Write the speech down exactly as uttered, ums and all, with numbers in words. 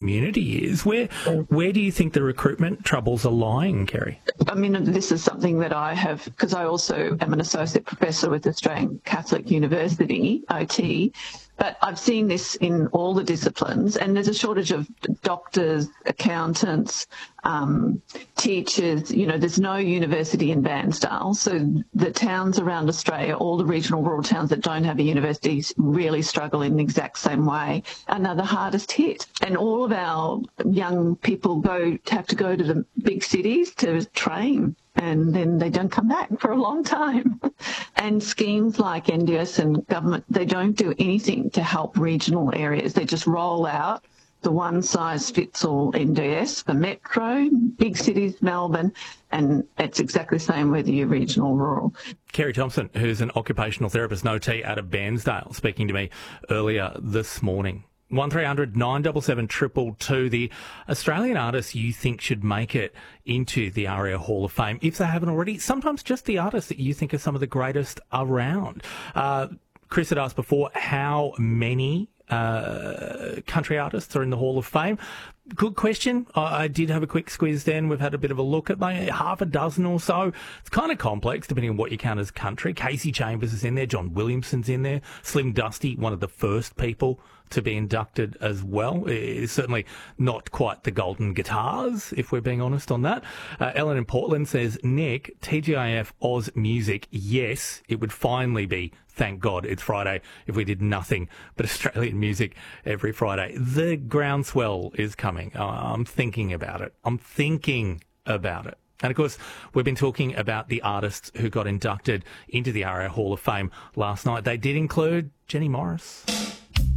community is. Where where do you think the recruitment troubles are lying, Kerry? I mean, this is something that I have, because I also am an associate professor with Australian Catholic University, O T, but I've seen this in all the disciplines, and there's a shortage of doctors, accountants, um, teachers. You know, there's no university in Bairnsdale, so the towns around Australia, all the regional rural towns that don't have a university really struggle in the exact same way and are the hardest hit. And all of our young people go have to go to the big cities to train, and then they don't come back for a long time. And schemes like N D S and government, they don't do anything to help regional areas. They just roll out the one-size-fits-all N D S for metro, big cities, Melbourne, and it's exactly the same whether you're regional or rural. Kerry Thompson, who's an occupational therapist, an O T out of Bairnsdale, speaking to me earlier this morning. one three hundred nine seven seven two two two, the Australian artists you think should make it into the ARIA Hall of Fame, if they haven't already. Sometimes just the artists that you think are some of the greatest around. Uh, Chris had asked before how many uh, country artists are in the Hall of Fame. Good question. I, I did have a quick squeeze then. We've had a bit of a look at like half a dozen or so. It's kind of complex depending on what you count as country. Casey Chambers is in there. John Williamson's in there. Slim Dusty, one of the first people to be inducted as well. It's certainly not quite the golden guitars, if we're being honest on that. Uh, Ellen in Portland says, Nick, T G I F Oz Music, yes, it would finally be, thank God, it's Friday, if we did nothing but Australian music every Friday. The groundswell is coming. Uh, I'm thinking about it. I'm thinking about it. And, of course, we've been talking about the artists who got inducted into the ARIA Hall of Fame last night. They did include Jenny Morris.